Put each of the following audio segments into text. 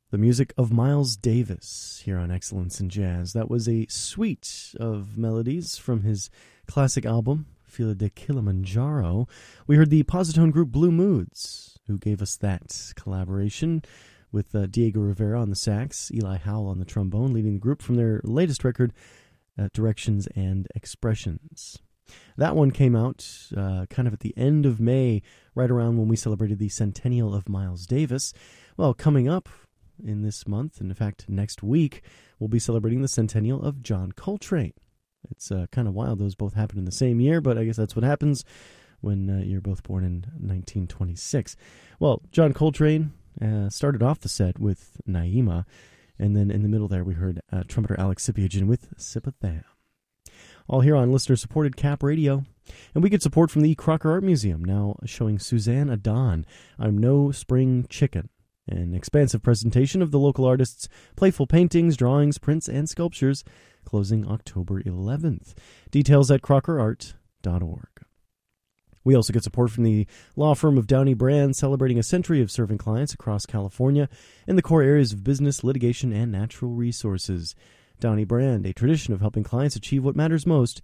The music of Miles Davis here on Excellence in Jazz. That was a suite of melodies from his classic album, Fila de Kilimanjaro. We heard the Positone group Blue Moods, who gave us that collaboration with Diego Rivera on the sax, Eli Howell on the trombone, leading the group from their latest record, Directions and Expressions. That one came out kind of at the end of May, right around when we celebrated the centennial of Miles Davis. Well, coming up in this month, and in fact next week, we'll be celebrating the centennial of John Coltrane. It's kind of wild those both happened in the same year, but I guess that's what happens when you're both born in 1926. Well, John Coltrane started off the set with Naima, and then in the middle there we heard trumpeter Alex Sipiagin with Sipatham. All here on listener-supported Cap Radio. And we get support from the Crocker Art Museum, now showing Suzanne Adon, I'm No Spring Chicken, an expansive presentation of the local artists' playful paintings, drawings, prints, and sculptures, closing October 11th. Details at crockerart.org. We also get support from the law firm of Downey Brand, celebrating a century of serving clients across California in the core areas of business, litigation, and natural resources. Downey Brand, a tradition of helping clients achieve what matters most,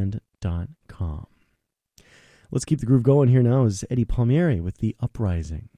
downeybrand.com. Let's keep the groove going here now is Eddie Palmieri with The Uprising.